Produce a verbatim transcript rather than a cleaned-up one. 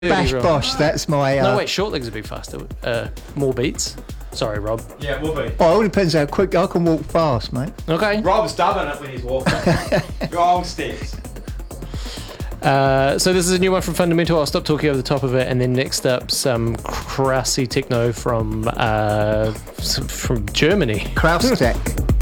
Bash Rob. Bosh, that's my... Uh, No, wait, short legs would be faster. Uh, more beats. Sorry, Rob. Yeah, it will be. Oh, it all depends how quick I can walk fast, mate. Okay. Rob's dubbing it when he's walking. Wrong steps. Uh, so this is a new one from Fundamental. I'll stop talking over the top of it, and then next up, some crassy techno from uh, from Germany. Kraustech.